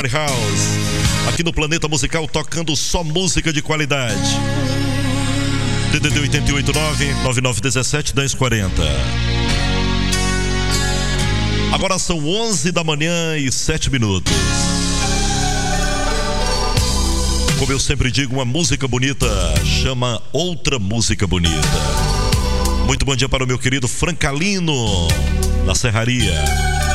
Memory House, aqui no Planeta Musical, tocando só música de qualidade. DDD 889-9917-1040. Agora são 11 da manhã e 7 minutos. Como eu sempre digo, uma música bonita chama outra música bonita. Muito bom dia para o meu querido Francalino, na Serraria.